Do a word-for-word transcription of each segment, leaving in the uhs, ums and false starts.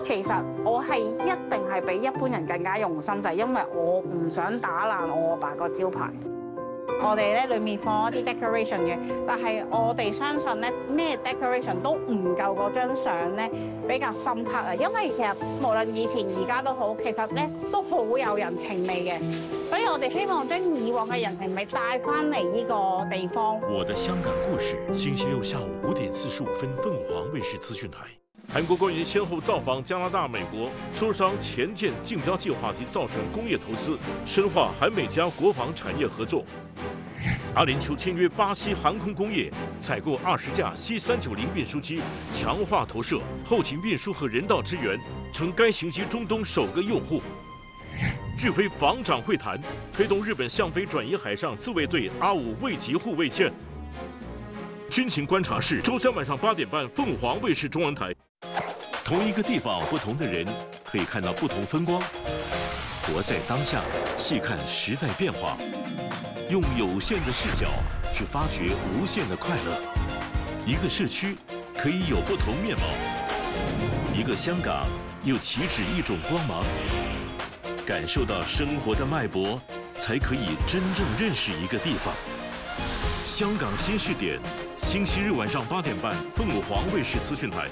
其實我係一定係比一般人更加用心，就係因為我唔想打爛我阿爸個招牌。我哋咧裡面放一啲 decoration 嘅，但係我哋相信咧咩 decoration 都唔夠嗰張相咧比較深刻啊！因為其實無論以前而家都好，其實咧都好有人情味嘅，所以我哋希望將以往嘅人情味帶翻嚟呢個地方。 我的香港故事，星期六下午五點四十五分，鳳凰衛視資訊台。韓國官員先後造訪加拿大、美國，磋商前艦競標計劃及造船工業投資，深化韓美加國防產業合作。阿聯酋簽約巴西航空工業，採購二十架 C 三九零運輸機，強化投射、後勤運輸和人道支援，成該型機中東首個用戶。日菲防長會談，推動日本向菲轉移海上自衛隊阿五衛級護衛艦。軍情觀察室，周三晚上八點半，鳳凰衛視中文台。同一個地方，不同的人，可以看到不同風光。活在當下，細看時代變化，用有限的視角去發掘無限的快樂。一個社區可以有不同面貌，一個香港又豈止一種光芒。感受到生活的脈搏，才可以真正認識一個地方。香港新視點，星期日晚上八點半，鳳凰衛視資訊台。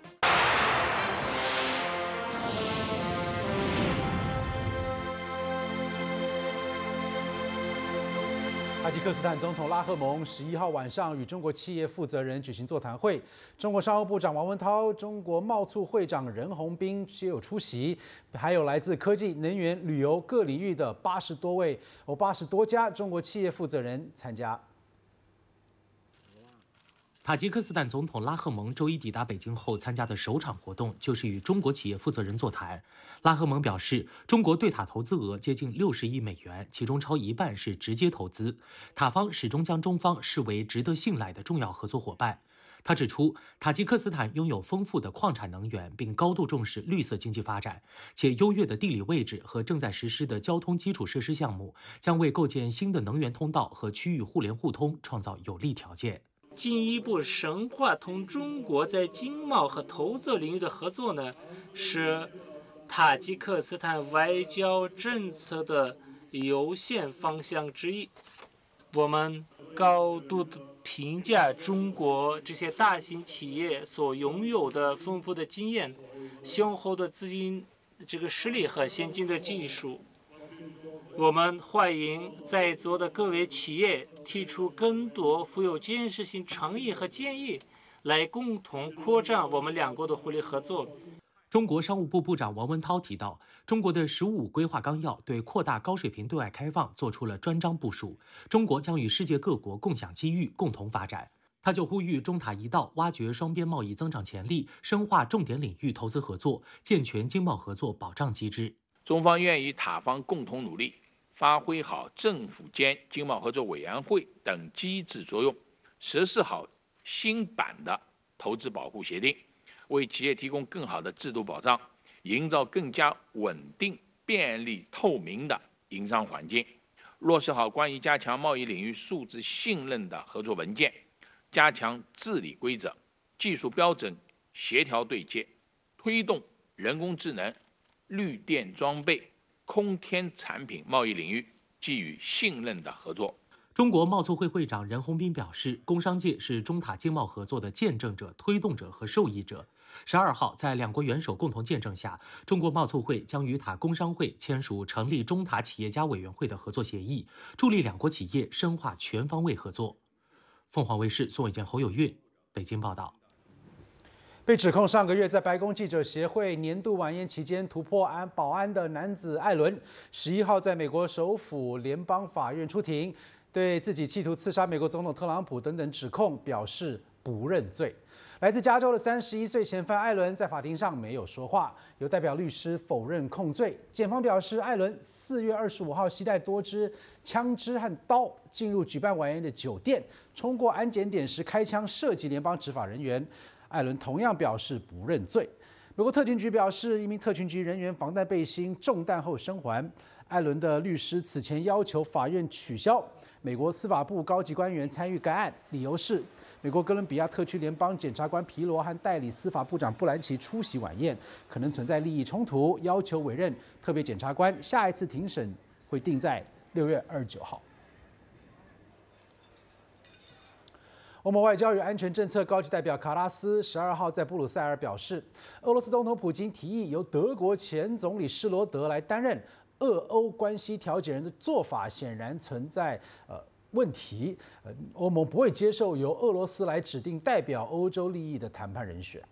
塔吉克斯坦总统拉赫蒙十一号晚上与中国企业负责人举行座谈会，中国商务部长王文涛、中国贸促会长任洪斌皆有出席，还有来自科技、能源、旅游各领域的八十多位哦八十多家中国企业负责人参加。 塔吉克斯坦总统拉赫蒙周一抵达北京后参加的首场活动就是与中国企业负责人座谈。拉赫蒙表示，中国对塔投资额接近六十亿美元，其中超一半是直接投资。塔方始终将中方视为值得信赖的重要合作伙伴。他指出，塔吉克斯坦拥有丰富的矿产能源，并高度重视绿色经济发展，且优越的地理位置和正在实施的交通基础设施项目将为构建新的能源通道和区域互联互通创造有利条件。 进一步深化同中国在经贸和投资领域的合作呢，是塔吉克斯坦外交政策的优先方向之一。我们高度评价中国这些大型企业所拥有的丰富的经验、雄厚的资金这个实力和先进的技术。我们欢迎在座的各位企业提出更多富有建设性倡议和建议，来共同扩展我们两国的互利合作。 中国商务部部长王文涛提到，中国的“十五”规划纲要对扩大高水平对外开放做出了专章部署，中国将与世界各国共享机遇，共同发展。他就呼吁中塔一道挖掘双边贸易增长潜力，深化重点领域投资合作，健全经贸合作保障机制。 中方愿与塔方共同努力，发挥好政府间经贸合作委员会等机制作用，实施好新版的投资保护协定，为企业提供更好的制度保障，营造更加稳定、便利、透明的营商环境，落实好关于加强贸易领域数字信任的合作文件，加强治理规则、技术标准协调对接，推动人工智能、绿电装备、空天产品贸易领域给予信任的合作。 中国贸促会会长任洪斌表示，工商界是中塔经贸合作的见证者、推动者和受益者。十二号，在两国元首共同见证下，中国贸促会将与塔工商会签署成立中塔企业家委员会的合作协议，助力两国企业深化全方位合作。凤凰卫视宋伟健、侯有韵北京报道。 被指控上个月在白宫记者协会年度晚宴期间突破安保安的男子艾伦，十一号在美国首府联邦法院出庭，对自己企图刺杀美国总统特朗普等等指控表示不认罪。来自加州的三十一岁嫌犯艾伦在法庭上没有说话，由代表律师否认控罪。检方表示，艾伦四月二十五号携带多支枪支和刀进入举办晚宴的酒店，冲过安检点时开枪射击联邦执法人员。艾伦同样表示不认罪。美国特勤局表示，一名特勤局人员防弹背心中弹后生还。艾伦的律师此前要求法院取消美国司法部高级官员参与该案，理由是美国哥伦比亚特区联邦检察官皮罗和代理司法部长布兰奇出席晚宴，可能存在利益冲突，要求委任特别检察官。下一次庭审会定在六月二十九号。欧盟外交与安全政策高级代表卡拉斯十二号在布鲁塞尔表示，俄罗斯总统普京提议由德国前总理施罗德来担任俄欧关系调解人的做法，显然存在呃。问题，呃，欧盟不会接受由俄罗斯来指定代表欧洲利益的谈判人选。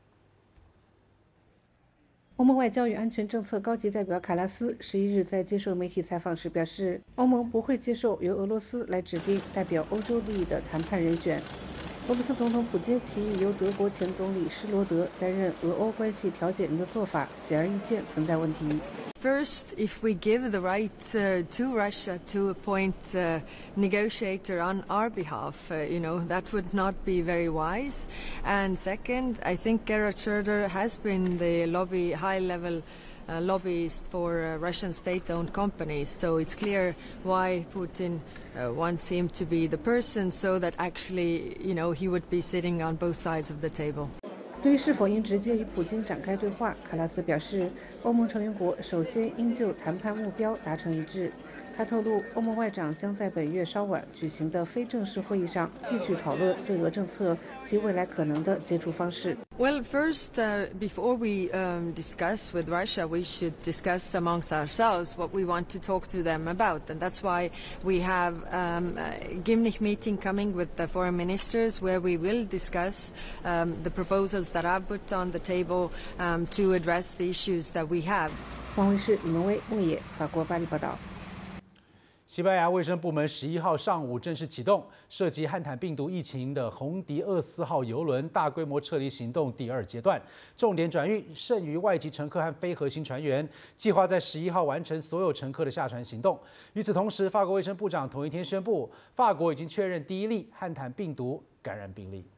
欧盟外交与安全政策高级代表卡拉斯十一日在接受媒体采访时表示，欧盟不会接受由俄罗斯来指定代表欧洲利益的谈判人选。俄罗斯总统普京提议由德国前总理施罗德担任俄欧关系调解人的做法，显而易见存在问题。 First, if we give the right uh, to Russia to appoint a negotiator on our behalf, uh, you know, that would not be very wise. And second, I think Gerhard Schröder has been the lobby, high-level uh, lobbyist for uh, Russian state-owned companies. So it's clear why Putin uh, wants him to be the person, so that actually, you know, he would be sitting on both sides of the table. 对于是否应直接与普京展开对话，卡拉斯表示，欧盟成员国首先应就谈判目标达成一致。他透露，欧盟外长将在本月稍晚举行的非正式会议上继续讨论对俄政策及未来可能的接触方式。 Well, first, uh, before we um, discuss with Russia, we should discuss amongst ourselves what we want to talk to them about, and that's why we have um, a Gimnich meeting coming with the foreign ministers, where we will discuss um, the proposals that I've put on the table um, to address the issues that we have. 方卫视李文威、孟野，法国巴黎报道。 西班牙卫生部门十一号上午正式启动涉及汉坦病毒疫情的红迪厄斯号邮轮大规模撤离行动第二阶段，重点转运剩余外籍乘客和非核心船员，计划在十一号完成所有乘客的下船行动。与此同时，法国卫生部长同一天宣布，法国已经确认第一例汉坦病毒感染病例。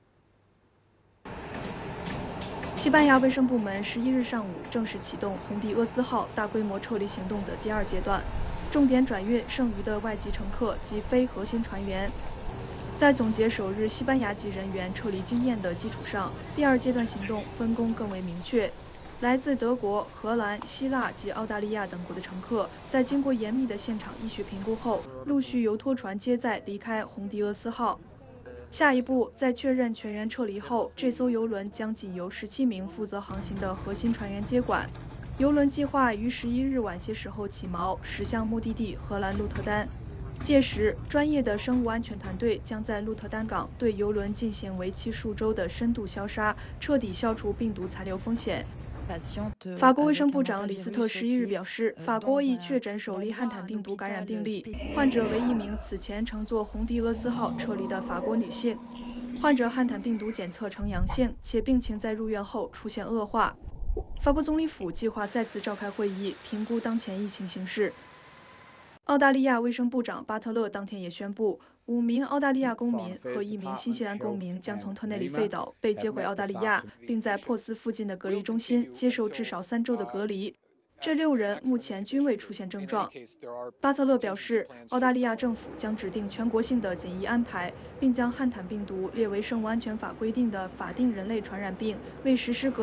西班牙卫生部门十一日上午正式启动红迪厄斯号大规模撤离行动的第二阶段。重点转运剩余的外籍乘客及非核心船员。在总结首日西班牙籍人员撤离经验的基础上，第二阶段行动分工更为明确。来自德国、荷兰、希腊及澳大利亚等国的乘客，在经过严密的现场医学评估后，陆续由拖船接载离开红迪厄斯号。下一步，在确认全员撤离后，这艘邮轮将仅由十七名负责航行的核心船员接管。邮轮计划于十一日晚些时候起锚，驶向目的地荷兰鹿特丹。届时，专业的生物安全团队将在鹿特丹港对邮轮进行为期数周的深度消杀，彻底消除病毒残留风险。法国卫生部长李斯特十一日表示，法国已确诊首例汉坦病毒感染病例，患者为一名此前乘坐红迪厄斯号撤离的法国女性。患者汉坦病毒检测呈阳性，且病情在入院后出现恶化。法国总理府计划再次召开会议，评估当前疫情形势。澳大利亚卫生部长巴特勒当天也宣布，五名澳大利亚公民和一名新西兰公民将从特内里费岛被接回澳大利亚，并在珀斯附近的隔离中心接受至少三周的隔离。这六人目前均未出现症状。巴特勒表示，澳大利亚政府将制定全国性的检疫安排，并将汉坦病毒列为生物安全法规定的法定人类传染病，为实施隔